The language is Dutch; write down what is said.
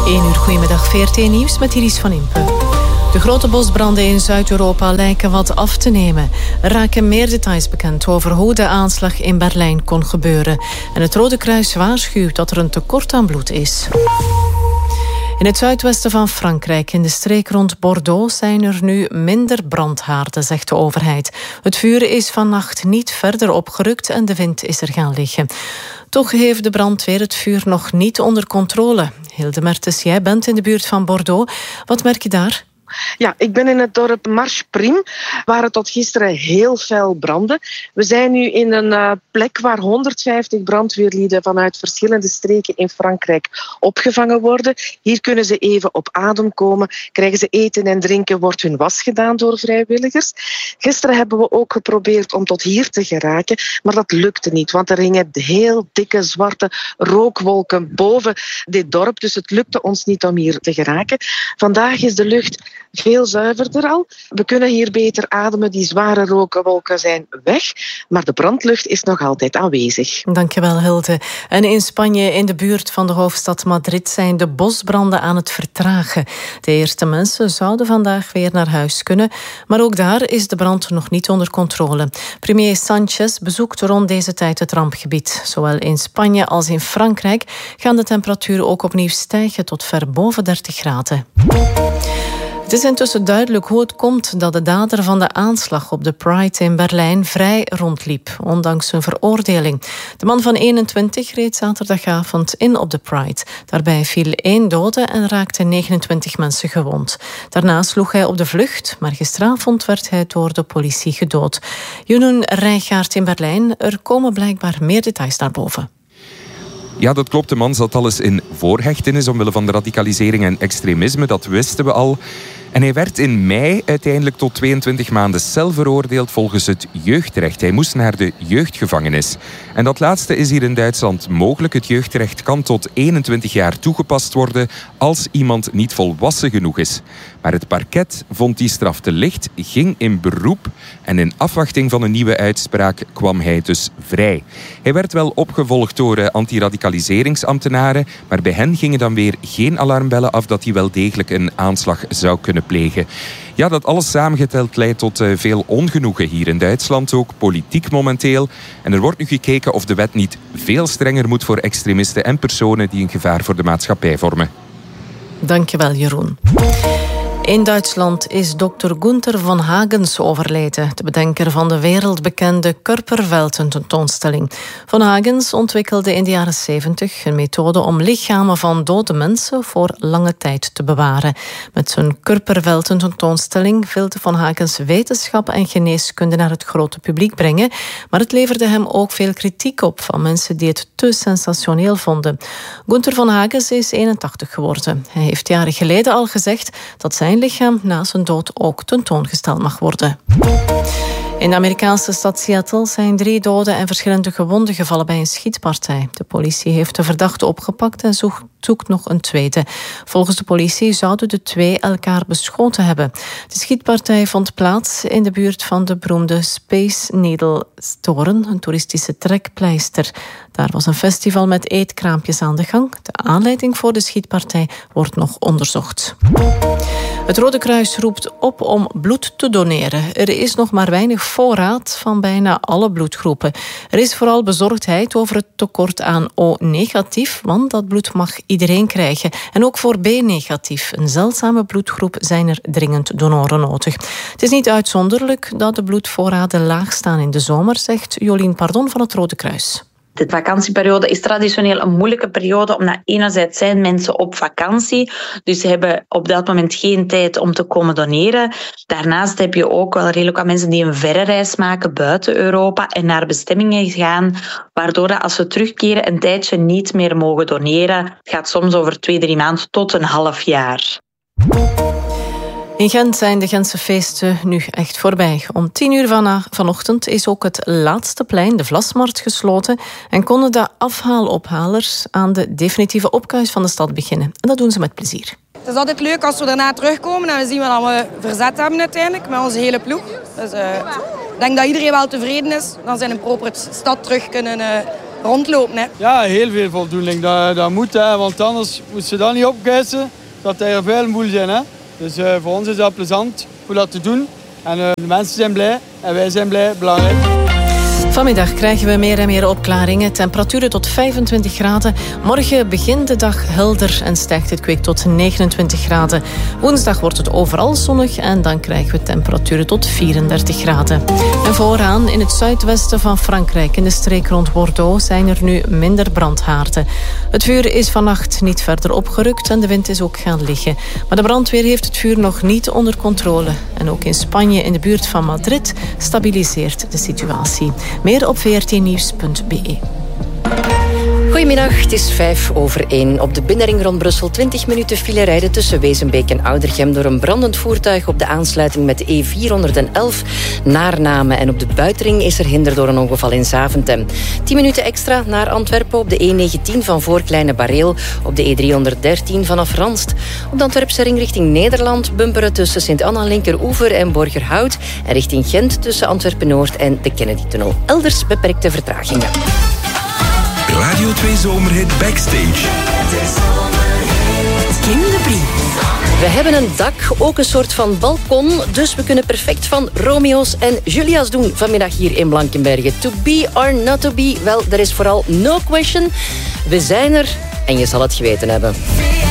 1 uur, goedemiddag, VRT Nieuws met Iris van Impe. De grote bosbranden in Zuid-Europa lijken wat af te nemen. Er raken meer details bekend over hoe de aanslag in Berlijn kon gebeuren. En het Rode Kruis waarschuwt dat er een tekort aan bloed is. In het zuidwesten van Frankrijk, in de streek rond Bordeaux, zijn er nu minder brandhaarden, zegt de overheid. Het vuur is vannacht niet verder opgerukt en de wind is er gaan liggen. Toch heeft de brandweer het vuur nog niet onder controle. Hilde Mertens, jij bent in de buurt van Bordeaux. Wat merk je daar? Ja, ik ben in het dorp Marche-Prime, waar het tot gisteren heel fel brandde. We zijn nu in een plek waar 150 brandweerlieden vanuit verschillende streken in Frankrijk opgevangen worden. Hier kunnen ze even op adem komen, krijgen ze eten en drinken, wordt hun was gedaan door vrijwilligers. Gisteren hebben we ook geprobeerd om tot hier te geraken, maar dat lukte niet, want er hingen heel dikke zwarte rookwolken boven dit dorp, dus het lukte ons niet om hier te geraken. Vandaag is de lucht veel zuiverder al. We kunnen hier beter ademen. Die zware rookwolken zijn weg, maar de brandlucht is nog altijd aanwezig. Dankjewel, Hilde. En in Spanje, in de buurt van de hoofdstad Madrid, zijn de bosbranden aan het vertragen. De eerste mensen zouden vandaag weer naar huis kunnen, maar ook daar is de brand nog niet onder controle. Premier Sánchez bezoekt rond deze tijd het rampgebied. Zowel in Spanje als in Frankrijk gaan de temperaturen ook opnieuw stijgen tot ver boven 30 graden. Het is intussen duidelijk hoe het komt dat de dader van de aanslag op de Pride in Berlijn vrij rondliep, ondanks zijn veroordeling. De man van 21 reed zaterdagavond in op de Pride. Daarbij viel 1 dode en raakten 29 mensen gewond. Daarna sloeg hij op de vlucht, maar gisteravond werd hij door de politie gedood. Jeroen Rijgaard in Berlijn, er komen blijkbaar meer details naar boven. Ja, dat klopt. De man zat al eens in voorhechtenis omwille van de radicalisering en extremisme. Dat wisten we al. En hij werd in mei uiteindelijk tot 22 maanden cel veroordeeld volgens het jeugdrecht. Hij moest naar de jeugdgevangenis. En dat laatste is hier in Duitsland mogelijk. Het jeugdrecht kan tot 21 jaar toegepast worden als iemand niet volwassen genoeg is. Maar het parket vond die straf te licht, ging in beroep en in afwachting van een nieuwe uitspraak kwam hij dus vrij. Hij werd wel opgevolgd door antiradicaliseringsambtenaren, maar bij hen gingen dan weer geen alarmbellen af dat hij wel degelijk een aanslag zou kunnen plegen. Ja, dat alles samengeteld leidt tot veel ongenoegen hier in Duitsland, ook politiek momenteel. En er wordt nu gekeken of de wet niet veel strenger moet voor extremisten en personen die een gevaar voor de maatschappij vormen. Dankjewel, Jeroen. In Duitsland is dokter Gunther von Hagens overleden, de bedenker van de wereldbekende Körperwelten-tentoonstelling. Von Hagens ontwikkelde in de jaren 70 een methode om lichamen van dode mensen voor lange tijd te bewaren. Met zijn Körperwelten-tentoonstelling wilde Von Hagens wetenschap en geneeskunde naar het grote publiek brengen, maar het leverde hem ook veel kritiek op van mensen die het te sensationeel vonden. Gunther von Hagens is 81 geworden. Hij heeft jaren geleden al gezegd dat zijn lichaam na zijn dood ook tentoongesteld mag worden. In de Amerikaanse stad Seattle zijn 3 doden en verschillende gewonden gevallen bij een schietpartij. De politie heeft de verdachte opgepakt en zoekt nog een tweede. Volgens de politie zouden de 2 elkaar beschoten hebben. De schietpartij vond plaats in de buurt van de beroemde Space Needle-toren, een toeristische trekpleister. Daar was een festival met eetkraampjes aan de gang. De aanleiding voor de schietpartij wordt nog onderzocht. Het Rode Kruis roept op om bloed te doneren. Er is nog maar weinig voorraad van bijna alle bloedgroepen. Er is vooral bezorgdheid over het tekort aan O-negatief, want dat bloed mag iedereen krijgen. En ook voor B-negatief, een zeldzame bloedgroep, zijn er dringend donoren nodig. Het is niet uitzonderlijk dat de bloedvoorraden laag staan in de zomer, zegt Jolien Pardon van het Rode Kruis. De vakantieperiode is traditioneel een moeilijke periode, omdat enerzijds zijn mensen op vakantie, dus ze hebben op dat moment geen tijd om te komen doneren. Daarnaast heb je ook wel redelijk wat mensen die een verre reis maken buiten Europa en naar bestemmingen gaan, waardoor dat als ze terugkeren een tijdje niet meer mogen doneren. Het gaat soms over 2-3 maanden tot een half jaar. In Gent zijn de Gentse feesten nu echt voorbij. Om 10:00 vanochtend is ook het laatste plein, de Vlasmarkt, gesloten en konden de afhaalophalers aan de definitieve opkuis van de stad beginnen. En dat doen ze met plezier. Het is altijd leuk als we daarna terugkomen en we zien wat we verzet hebben uiteindelijk met onze hele ploeg. Dus ik denk dat iedereen wel tevreden is. Dan zijn een proper stad terug kunnen rondlopen. Hè. Ja, heel veel voldoening. Dat moet, hè, want anders moet ze dat niet opkuisen. Dat er veel moeilijk zijn. Hè. Dus voor ons is dat plezant om dat te doen. En de mensen zijn blij en wij zijn blij, belangrijk. Vanmiddag krijgen we meer en meer opklaringen. Temperaturen tot 25 graden. Morgen begint de dag helder en stijgt het kwik tot 29 graden. Woensdag wordt het overal zonnig en dan krijgen we temperaturen tot 34 graden. En vooraan in het zuidwesten van Frankrijk, in de streek rond Bordeaux, zijn er nu minder brandhaarden. Het vuur is vannacht niet verder opgerukt en de wind is ook gaan liggen. Maar de brandweer heeft het vuur nog niet onder controle. En ook in Spanje, in de buurt van Madrid, stabiliseert de situatie. Meer op vrtnieuws.be. Goedemiddag, het is 1:05. Op de binnenring rond Brussel 20 minuten file rijden tussen Wezenbeek en Oudergem door een brandend voertuig op de aansluiting met de E411 naar Namen. En op de buitenring is er hinder door een ongeval in Zaventem. 10 minuten extra naar Antwerpen op de E19 van voor Kleine Bareel, op de E313 vanaf Ranst. Op de Antwerpse ring richting Nederland bumperen tussen Sint-Anna-Linkeroever en Borgerhout en richting Gent tussen Antwerpen-Noord en de Kennedy-tunnel. Elders beperkte vertragingen. Radio 2 Zomerhit Backstage. Kim de Brie. We hebben een dak, ook een soort van balkon, dus we kunnen perfect van Romeo's en Julia's doen vanmiddag hier in Blankenberge. To be or not to be, wel, er is vooral no question. We zijn er en je zal het geweten hebben.